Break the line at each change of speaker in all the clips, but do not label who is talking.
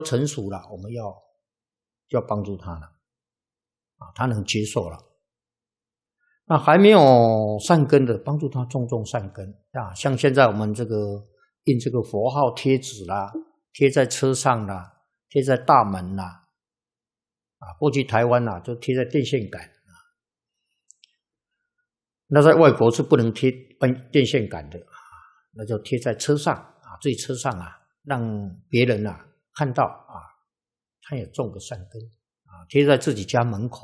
成熟了，我们就要帮助他了啊，他能接受了。那还没有善根的，帮助他种善根啊。像现在我们这个印这个佛号贴纸啦，贴在车上啦，贴在大门啦，啊，过去台湾就贴在电线杆啊。那在外国是不能贴电线杆的啊，那就贴在车上啊，自己车上啊，让别人看到啊，他也种个善根啊，贴在自己家门口。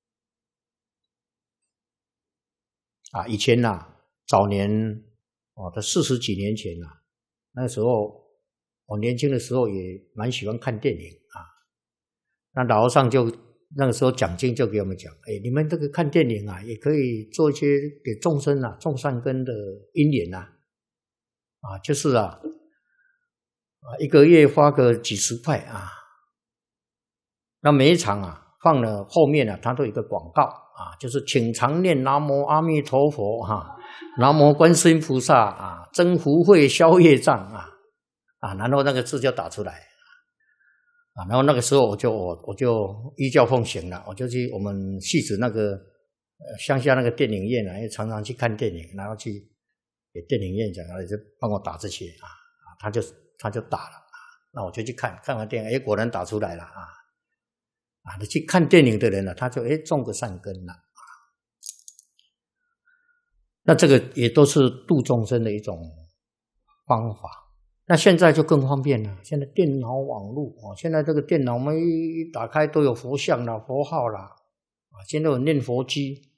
啊，以前早年这40几年前那时候我年轻的时候也蛮喜欢看电影啊。那老和尚就那个时候讲经就给我们讲，你们这个看电影也可以做一些给众生种善根的因缘就是一个月花个几十块啊。那每一场放了后面它都有一个广告。就是请常念南无阿弥陀佛南无观世音菩萨增福慧消业障然后那个字就打出来然后那个时候我就依教奉行了，我就去我们戏子那个乡下那个电影院也常常去看电影，然后去给电影院讲就帮我打这些他就打了那我就去看完电影果然打出来了你去看电影的人他就种个善根了那这个也都是度众生的一种方法。那现在就更方便了，现在电脑网络现在这个电脑我们一打开都有佛像啦、佛号啦现在有念佛机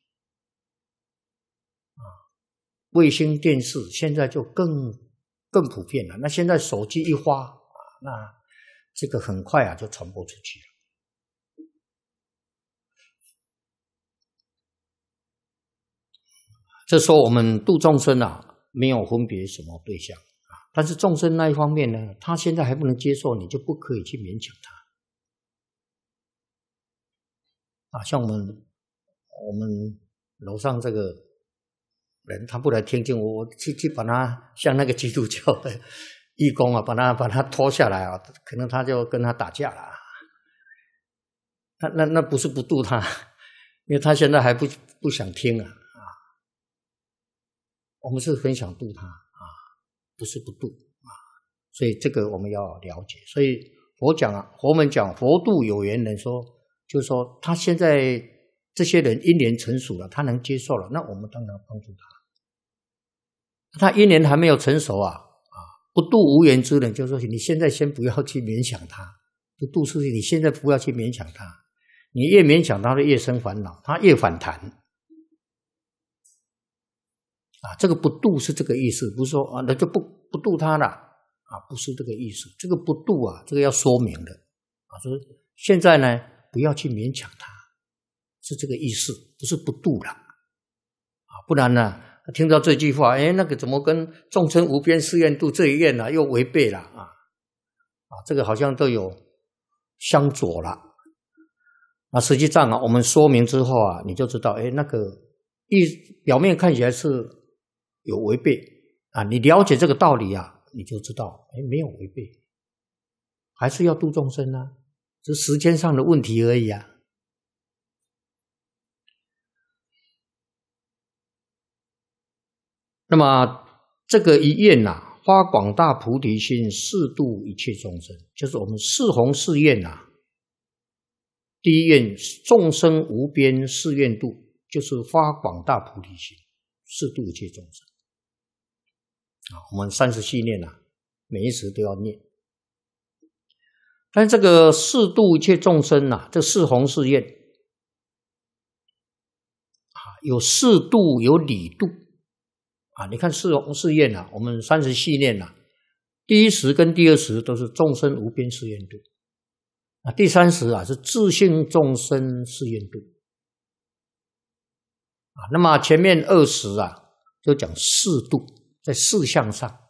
卫星电视现在就更普遍了。那现在手机一发那这个很快就传播出去了。这时候我们度众生没有分别什么对象但是众生那一方面呢，他现在还不能接受，你就不可以去勉强他像我们楼上这个人，他不来听经，我去把他像那个基督教的义工把他拖下来可能他就跟他打架了那不是不度他，因为他现在还不想听我们是很想度他不是不度所以这个我们要了解。所以佛门讲佛度有缘人说，就是说他现在这些人因缘成熟了，他能接受了，那我们当然帮助他。他因缘还没有成熟不度无缘之人，就是说你现在先不要去勉强他，不度是你现在不要去勉强他，你越勉强他就越生烦恼，他越反弹这个不度是这个意思，不是说那就不度他了不是这个意思。这个不度这个要说明的就是现在呢不要去勉强他，是这个意思，不是不度了不然呢听到这句话那个怎么跟众生无边誓愿度这一愿又违背了这个好像都有相左了那实际上我们说明之后你就知道那个表面看起来是有违背你了解这个道理你就知道没有违背，还是要度众生只是时间上的问题而已那么这个一愿发广大菩提心，誓度一切众生，就是我们四弘誓愿第一愿众生无边誓愿度，就是发广大菩提心，誓度一切众生我们30系念每一时都要念。但这个誓度一切众生这四弘誓愿有誓度有理度你看四弘誓愿我们30系念第一时跟第二时都是众生无边誓愿度第三时是自性众生誓愿度那么前面2时就讲誓度，在事项上。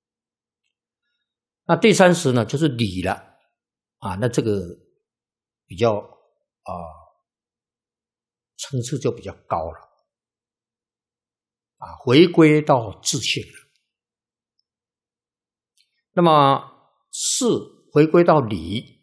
那第3时呢就是理了那这个比较层次就比较高了回归到自性了。那么事回归到理